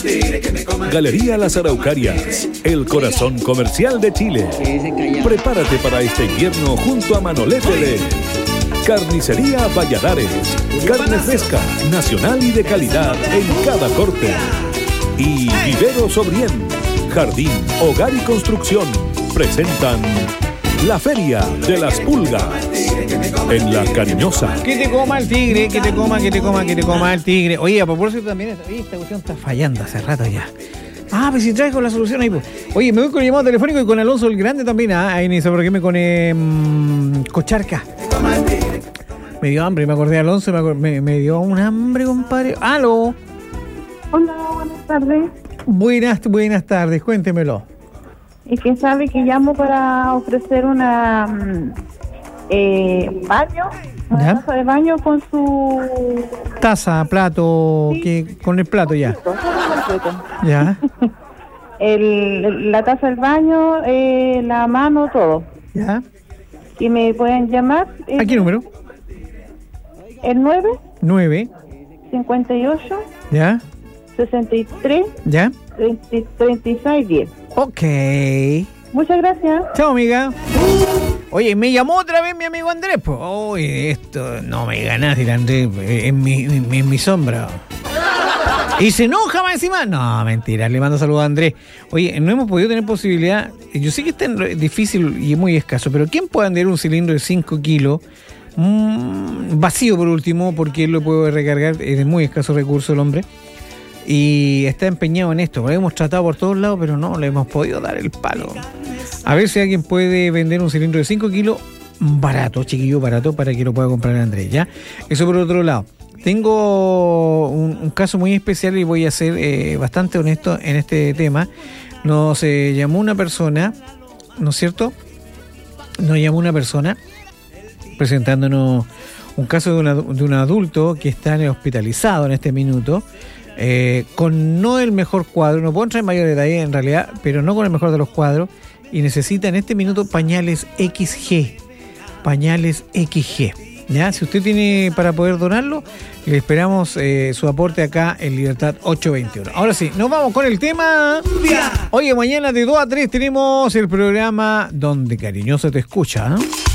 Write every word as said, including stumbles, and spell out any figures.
Galería Las Araucarias, el corazón comercial de Chile. Prepárate para este invierno junto a Manolete L E D. Carnicería Valladares, carne fresca, nacional y de calidad en cada corte. Y Vivero Sobrien, jardín, hogar y construcción, presentan la Feria de las Pulgas en La Cariñosa. Que te coma el tigre, que te coma, que te coma, que te coma el tigre. Oye, a propósito también, esta cuestión está fallando hace rato ya. Ah, pues si traes con la solución ahí, pues. Oye, me voy con el llamado telefónico y con Alonso el Grande también. Ah, ahí ni sobre qué me con eh, Cocharca. Me dio hambre, me acordé de Alonso, me, acordé, me, me dio un hambre, compadre. ¡Aló! Hola, buenas tardes. Buenas, buenas tardes, cuéntemelo. Es que sabe que llamo para ofrecer una eh, baño, una ¿Ya? taza de baño con su Taza, plato, Sí. que con el plato ya. todo completo. Ya, El, la taza del baño, eh, la mano, todo. ya. Y me pueden llamar. eh, ¿A qué número? El nueve Nueve, cincuenta y ocho ya, sesenta y tres ya. treinta y seis diez. Ok. Muchas gracias. Chao, amiga. Oye, me llamó otra vez mi amigo Andrés. Pues, oye, esto no me ganaste, Andrés, en mi, en, en mi sombra. Y se enoja más encima. No, mentira, le mando saludos a Andrés. Oye, no hemos podido tener posibilidad. Yo sé que está difícil y muy escaso, pero ¿quién puede andar un cilindro de cinco kilos? Mm, vacío por último, porque él lo puede recargar. Es de muy escaso recurso el hombre. Y está empeñado en esto. Lo hemos tratado por todos lados, pero no le hemos podido dar el palo. A ver si alguien puede vender un cilindro de cinco kilos barato, chiquillo, barato, para que lo pueda comprar Andrés, ¿ya? Eso por otro lado. Tengo un, un caso muy especial y voy a ser eh, bastante honesto en este tema. Nos eh, llamó una persona, ¿no es cierto? Nos llamó una persona presentándonos un caso de, una, de un adulto que está hospitalizado en este minuto. Eh, con no el mejor cuadro, no puedo entrar en mayor detalle en realidad, pero no con el mejor de los cuadros, y necesita en este minuto pañales equis ge, pañales equis ge, ¿ya? Si usted tiene para poder donarlo, le esperamos eh, su aporte acá en Libertad ochocientos veintiuno. Ahora sí, nos vamos con el tema. Oye, mañana de dos a tres tenemos el programa Donde Cariñoso te escucha, ¿no?